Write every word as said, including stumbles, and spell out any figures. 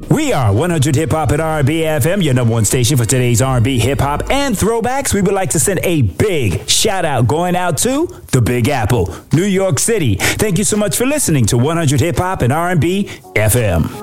We are one hundred Hip Hop at R and B F M, your number one station for today's R and B, hip hop, and throwbacks. We would like to send a big shout out going out to the Big Apple, New York City. Thank you so much for listening to one hundred Hip Hop and R and B F M.